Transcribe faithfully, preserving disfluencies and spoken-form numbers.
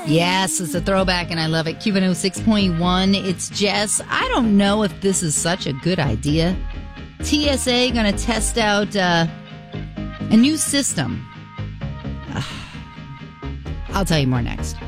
Yes, it's a throwback and I love it. Q one oh six point one. It's Jess. I don't know if this is such a good idea. T S A going to test out uh, a new system. Uh, I'll tell you more next.